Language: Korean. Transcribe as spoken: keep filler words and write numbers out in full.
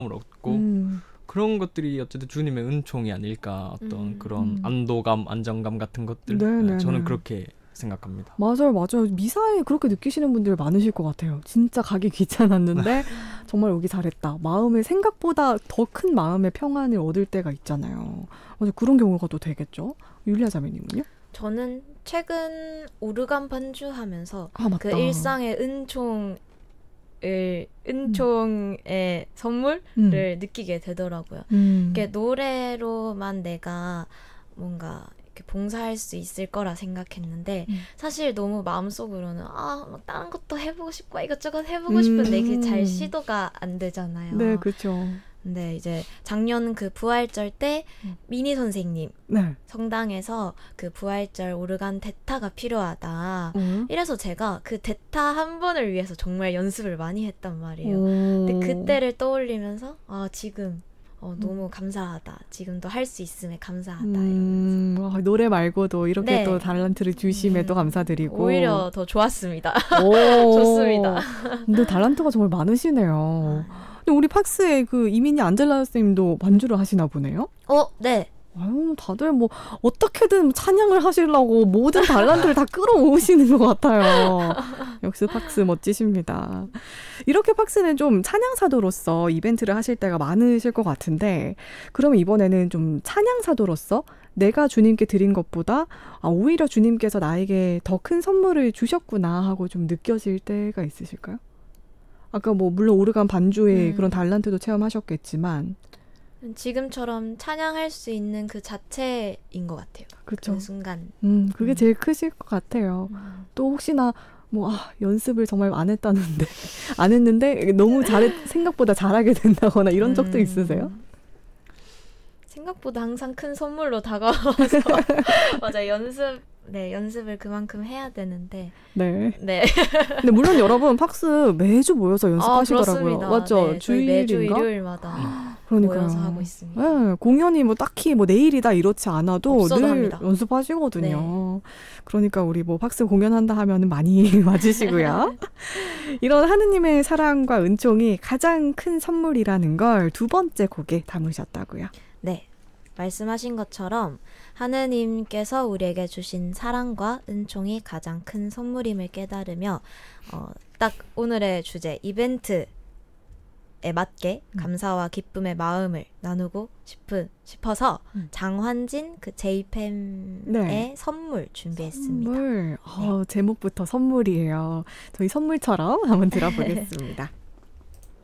얻고 음. 그런 것들이 어쨌든 주님의 은총이 아닐까 어떤 음. 그런 음. 안도감, 안정감 같은 것들 네네네. 저는 그렇게 생각합니다. 맞아요, 맞아요. 미사에 그렇게 느끼시는 분들 많으실 것 같아요. 진짜 가기 귀찮았는데 정말 오기 잘했다. 마음의 생각보다 더 큰 마음의 평안을 얻을 때가 있잖아요. 맞아, 그런 경우가 또 되겠죠. 율리아 자매님은요? 저는 최근 오르간 반주하면서 아, 맞다. 그 일상의 은총을 은총의 선물을 음. 느끼게 되더라고요. 음. 이게 노래로만 내가 뭔가 이렇게 봉사할 수 있을 거라 생각했는데 음. 사실 너무 마음속으로는 아, 막 다른 것도 해보고 싶고 이것저것 해보고 싶은데 그게 잘 음. 시도가 안 되잖아요. 네, 그렇죠. 근데 이제 작년 그 부활절 때 음. 미니 선생님 네. 성당에서 그 부활절 오르간 대타가 필요하다. 어? 이래서 제가 그 대타 한 번을 위해서 정말 연습을 많이 했단 말이에요. 오. 근데 그때를 떠올리면서 아 지금 어, 너무 감사하다. 지금도 할 수 있음에 감사하다. 음, 와, 노래 말고도 이렇게 네. 또 달란트를 주심에 또 음, 감사드리고. 오히려 더 좋았습니다. 오. 좋습니다. 근데 달란트가 정말 많으시네요. 근데 우리 팍스의 그 이민희 안젤라 선생님도 반주를 하시나 보네요. 어, 네. 아유, 다들 뭐 어떻게든 찬양을 하시려고 모든 달란트를 다 끌어오시는 것 같아요. 역시 팍스 멋지십니다. 이렇게 팍스는 좀 찬양사도로서 이벤트를 하실 때가 많으실 것 같은데, 그러면 이번에는 좀 찬양사도로서 내가 주님께 드린 것보다 아, 오히려 주님께서 나에게 더 큰 선물을 주셨구나 하고 좀 느껴질 때가 있으실까요? 아까 뭐 물론 오르간 반주의 음. 그런 달란트도 체험하셨겠지만, 지금처럼 찬양할 수 있는 그 자체인 것 같아요. 그쵸. 그 순간. 음, 그게 음. 제일 크실 것 같아요. 음. 또 혹시나 뭐 아, 연습을 정말 안 했다는데 안 했는데 너무 잘했 생각보다 잘하게 된다거나 이런 적도 음. 있으세요? 생각보다 항상 큰 선물로 다가와서 맞아 연습 네 연습을 그만큼 해야 되는데 네. 네 근데 물론 여러분 팍스 매주 모여서 연습하시더라고요. 아, 그렇습니다. 맞죠? 네, 저희 매주 주일인가? 일요일마다 그러니까요. 모여서 하고 있습니다. 네, 공연이 뭐 딱히 뭐 내일이다 이렇지 않아도 없어도 늘 합니다. 연습하시거든요. 그러니까 우리 뭐 팍스 공연한다 하면은 많이 와주시고요. 이런 하느님의 사랑과 은총이 가장 큰 선물이라는 걸 두 번째 곡에 담으셨다고요. 네, 말씀하신 것처럼 하느님께서 우리에게 주신 사랑과 은총이 가장 큰 선물임을 깨달으며 어, 딱 오늘의 주제 이벤트에 맞게 음. 감사와 기쁨의 마음을 나누고 싶은, 싶어서 음. 장환진 그 제이팸의 네. 선물 준비했습니다. 선물. 어, 제목부터 선물이에요. 저희 선물처럼 한번 들어보겠습니다.